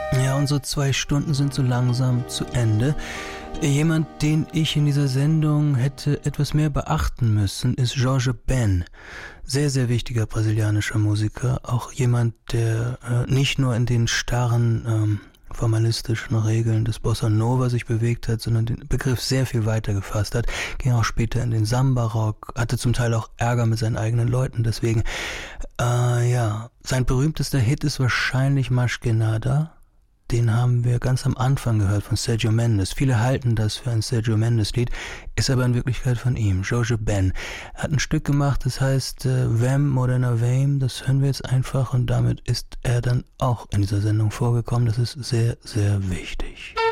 Ja, unsere 2 Stunden sind so langsam zu Ende. Jemand, den ich in dieser Sendung hätte etwas mehr beachten müssen, ist Jorge Ben. Sehr, sehr wichtiger brasilianischer Musiker. Auch jemand, der nicht nur in den starren formalistischen Regeln des Bossa Nova sich bewegt hat, sondern den Begriff sehr viel weiter gefasst hat. Ging auch später in den Samba-Rock, hatte zum Teil auch Ärger mit seinen eigenen Leuten. Deswegen, sein berühmtester Hit ist wahrscheinlich Mas Que Nada. Den haben wir ganz am Anfang gehört von Sergio Mendes. Viele halten das für ein Sergio Mendes-Lied, ist aber in Wirklichkeit von ihm, Jorge Ben. Er hat ein Stück gemacht, das heißt Vem Morena Vem, das hören wir jetzt einfach und damit ist er dann auch in dieser Sendung vorgekommen. Das ist sehr, sehr wichtig.